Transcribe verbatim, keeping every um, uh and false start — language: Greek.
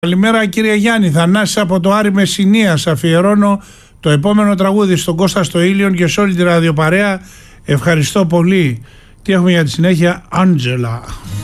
Καλημέρα κύριε Γιάννη, Θανάσης από το Άρη Μεσσηνίας. Αφιερώνω το επόμενο τραγούδι στον Κώστα στο Ήλιον και σε όλη τη ραδιοπαρέα. Ευχαριστώ πολύ. Τι έχουμε για τη συνέχεια? Άντζελα.